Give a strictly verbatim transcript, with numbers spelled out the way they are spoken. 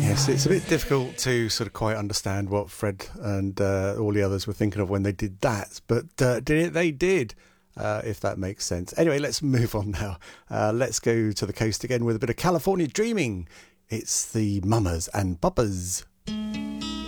Yes, it's a bit difficult to sort of quite understand what Fred and uh, all the others were thinking of when they did that, but uh, did it? They did, uh, if that makes sense. Anyway, let's move on now. Uh, let's go to the coast again with a bit of California Dreaming. It's the Mamas and Papas.